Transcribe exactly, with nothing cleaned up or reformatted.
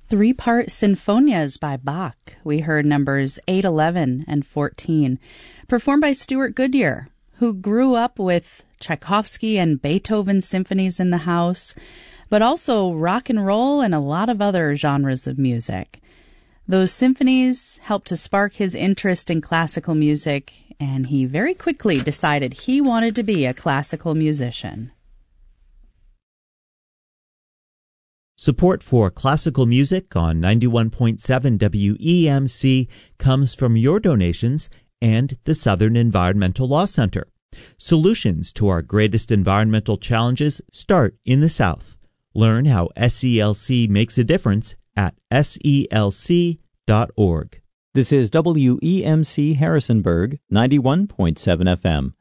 three-part sinfonias by Bach. We heard numbers eight, eleven, and fourteen, performed by Stuart Goodyear, who grew up with Tchaikovsky and Beethoven symphonies in the house, but also rock and roll and a lot of other genres of music. Those symphonies helped to spark his interest in classical music, and he very quickly decided he wanted to be a classical musician. Support for classical music on ninety-one point seven W E M C comes from your donations and the Southern Environmental Law Center. Solutions to our greatest environmental challenges start in the South. Learn how S E L C makes a difference at S E L C dot org. This is W E M C Harrisonburg, ninety-one point seven F M.